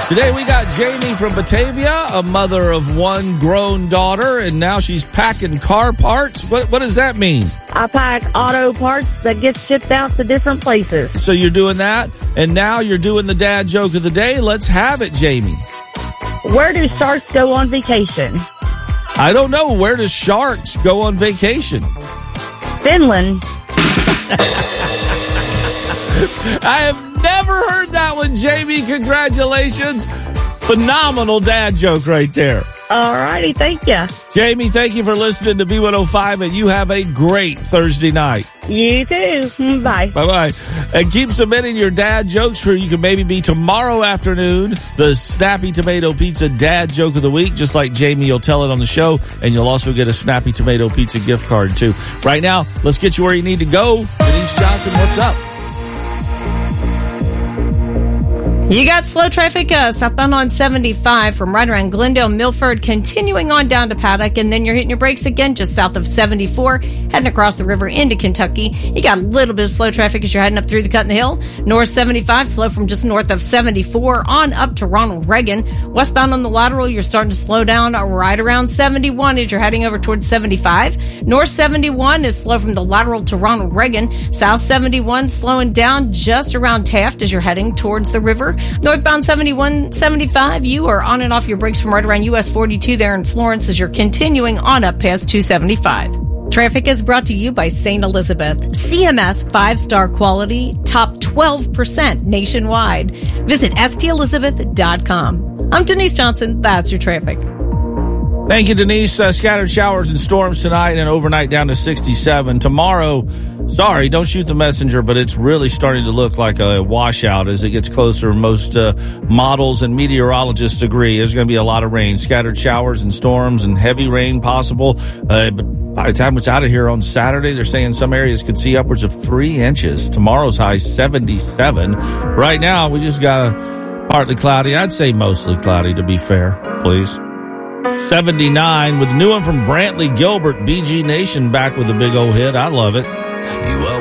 Today we got Jamie from Batavia, a mother of one grown daughter, and now she's packing car parts. What does that mean? I pack auto parts that get shipped out to different places. So you're doing that, and now you're doing the dad joke of the day. Let's have it, Jamie. Where do sharks go on vacation? I don't know. Where do sharks go on vacation? Finland. I have never heard that one, Jamie. Congratulations. Phenomenal dad joke right there. All righty. Thank you. Jamie, thank you for listening to B105, and you have a great Thursday night. You too. Bye. Bye-bye. And keep submitting your dad jokes for you can maybe be tomorrow afternoon, the Snappy Tomato Pizza Dad Joke of the Week. Just like Jamie, you'll tell it on the show, and you'll also get a Snappy Tomato Pizza gift card, too. Right now, let's get you where you need to go. Denise Johnson, what's up? You got slow traffic southbound on 75 from right around Glendale, Milford, continuing on down to Paddock, and then you're hitting your brakes again just south of 74, heading across the river into Kentucky. You got a little bit of slow traffic as you're heading up through the Cut in the Hill. North 75, slow from just north of 74 on up to Ronald Reagan. Westbound on the lateral, you're starting to slow down right around 71 as you're heading over towards 75. North 71 is slow from the lateral to Ronald Reagan. South 71 slowing down just around Taft as you're heading towards the river. Northbound 71, 75, you are on and off your brakes from right around US 42 there in Florence as you're continuing on up past 275. Traffic is brought to you by St. Elizabeth. CMS 5-star quality, top 12% nationwide. Visit stelizabeth.com. I'm Denise Johnson. That's your traffic. Thank you, Denise. Scattered showers and storms tonight and overnight down to 67. Tomorrow, sorry, don't shoot the messenger, but it's really starting to look like a washout as it gets closer. Most models and meteorologists agree there's going to be a lot of rain, scattered showers and storms and heavy rain possible. But by the time it's out of here on Saturday, they're saying some areas could see upwards of 3 inches. Tomorrow's high 77. Right now, we just got a partly cloudy. I'd say mostly cloudy, to be fair, please. 79 with a new one from Brantley Gilbert, BG Nation back with a big old hit. I love it. You are